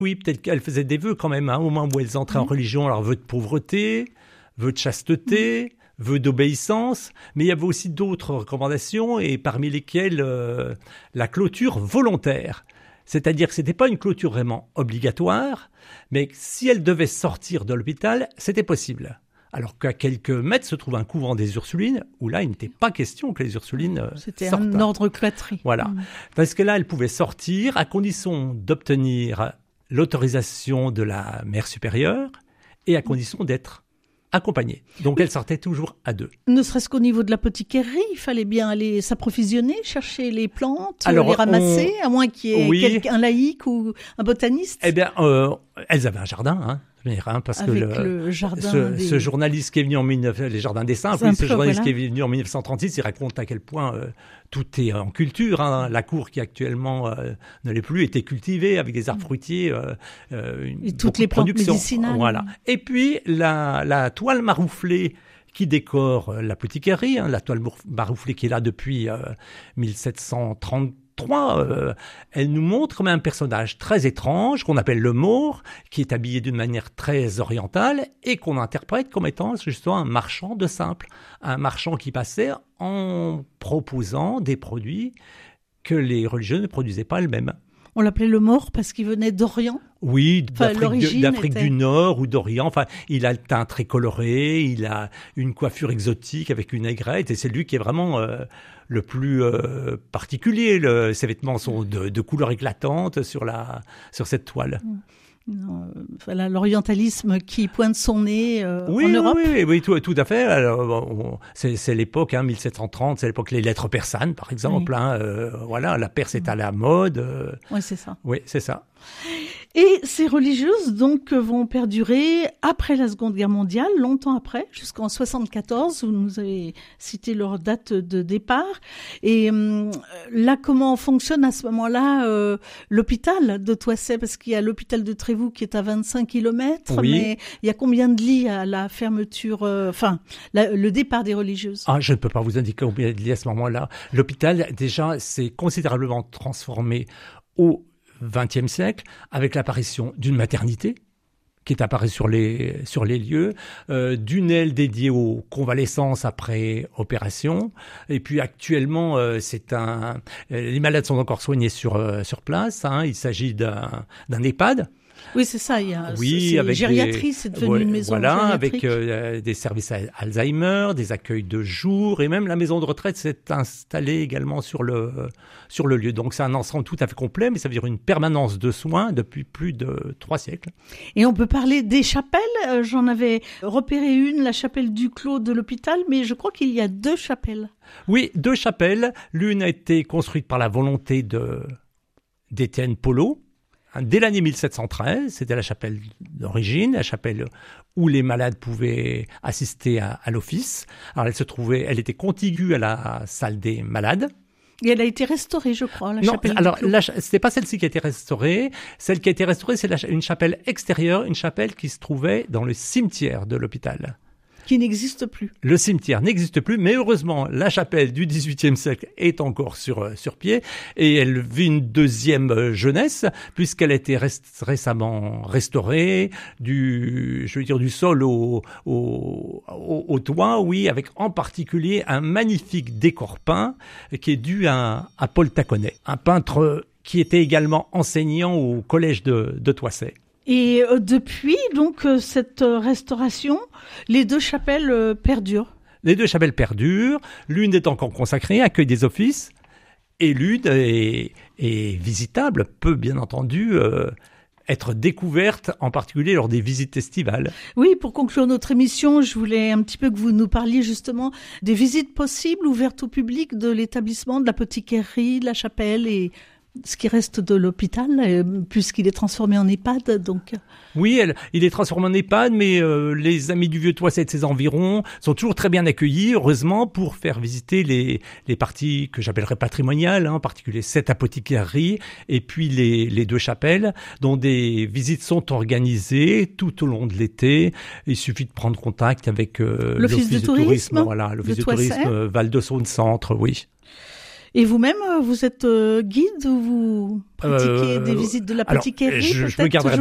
Oui, peut-être qu'elles faisaient des vœux quand même, au moment où elles entraient en religion. Alors, vœux de pauvreté, vœux de chasteté, vœux d'obéissance. Mais il y avait aussi d'autres recommandations, et parmi lesquelles la clôture volontaire. C'est-à-dire que ce n'était pas une clôture vraiment obligatoire, mais si elle devait sortir de l'hôpital, c'était possible. Alors qu'à quelques mètres se trouve un couvent des Ursulines, où là, il n'était pas question que les Ursulines sortent. C'était un ordre cloîtré. Voilà. Parce que là, elles pouvaient sortir à condition d'obtenir l'autorisation de la mère supérieure et à condition d'être accompagnées. Donc, elles sortaient toujours à deux. Ne serait-ce qu'au niveau de l'apothicaillerie, il fallait bien aller s'approvisionner, chercher les plantes, Alors, les ramasser, à moins qu'il y ait un laïc ou un botaniste. Eh bien, elles avaient un jardin, parce avec que le jardin ce journaliste qui est venu les jardins des Simples, ce journaliste qui est venu en 1936, il raconte à quel point tout est en culture. La cour qui actuellement ne l'est plus était cultivée avec des arbres fruitiers, et toutes les plantes médicinales. Voilà. Et puis la toile marouflée qui décore l'apothicaire, la toile marouflée qui est là depuis 1733. Elle nous montre comme un personnage très étrange qu'on appelle le Maure, qui est habillé d'une manière très orientale et qu'on interprète comme étant justement un marchand de Simples, un marchand qui passait en proposant des produits que les religieux ne produisaient pas elles-mêmes. On l'appelait le Maure parce qu'il venait d'Orient. Oui, d'Afrique du Nord ou d'Orient. Enfin, il a le teint très coloré, il a une coiffure exotique avec une aigrette, et c'est lui qui est vraiment le plus particulier. Ses vêtements sont de couleur éclatante sur cette toile. Voilà, l'orientalisme qui pointe son nez en Europe. Oui, tout à fait. Alors, c'est l'époque, 1730, c'est l'époque les lettres persanes, par exemple. Voilà, la Perse est à la mode. Oui, c'est ça. Oui, c'est ça. Et ces religieuses, donc, vont perdurer après la Seconde Guerre mondiale, longtemps après, jusqu'en 74, où vous avez cité leur date de départ. Et là, comment fonctionne à ce moment-là l'hôpital de Thoisset? Parce qu'il y a l'hôpital de Trévoux qui est à 25 km, mais il y a combien de lits à la fermeture, le départ des religieuses? Je ne peux pas vous indiquer combien de lits à ce moment-là. L'hôpital, déjà, s'est considérablement transformé au XXe siècle, avec l'apparition d'une maternité qui est apparue sur les lieux, d'une aile dédiée aux convalescences après opération, et puis actuellement les malades sont encore soignés sur place. Il s'agit d'un EHPAD. Oui, c'est ça. Avec gériatrie, c'est devenu une maison gériatrique. Avec des services Alzheimer, des accueils de jour, et même la maison de retraite s'est installée également sur le lieu. Donc c'est un ensemble tout à fait complet, mais ça veut dire une permanence de soins depuis plus de 3 siècles. Et on peut parler des chapelles. J'en avais repéré une, la chapelle du Clos de l'hôpital, mais je crois qu'il y a 2 chapelles. Oui, 2 chapelles. L'une a été construite par la volonté d'Étienne Polo. Dès l'année 1713, c'était la chapelle d'origine, la chapelle où les malades pouvaient assister à l'office. Alors elle était contiguë à la salle des malades. Et elle a été restaurée, je crois, la chapelle. Alors c'était pas celle-ci qui a été restaurée. Celle qui a été restaurée, c'est une chapelle extérieure, une chapelle qui se trouvait dans le cimetière de l'hôpital. Qui n'existe plus. Le cimetière n'existe plus, mais heureusement, la chapelle du XVIIIe siècle est encore sur pied, et elle vit une deuxième jeunesse, puisqu'elle a été récemment restaurée, du sol au toit, oui, avec en particulier un magnifique décor peint, qui est dû à Paul Taconnet, un peintre qui était également enseignant au collège de Thoisset. Et depuis donc cette restauration, les 2 chapelles perdurent. Les 2 chapelles perdurent. L'une est encore consacrée, accueil des offices, et l'une est visitable, peut bien entendu être découverte, en particulier lors des visites estivales. Oui, pour conclure notre émission, je voulais un petit peu que vous nous parliez justement des visites possibles ouvertes au public de l'établissement, de l'apothicaire, de la chapelle et ce qui reste de l'hôpital, puisqu'il est transformé en EHPAD, donc. Oui, il est transformé en EHPAD, mais les amis du Vieux-Thoisset et de ses environs sont toujours très bien accueillis, heureusement, pour faire visiter les parties que j'appellerais patrimoniales, en particulier cette apothicaire et puis les 2 chapelles, dont des visites sont organisées tout au long de l'été. Il suffit de prendre contact avec l'Office de tourisme, l'Office de tourisme Val de Saône Centre, oui. Et vous-même, vous êtes guide ou vous pratiquez des visites de l'apothicarie? Je me garderai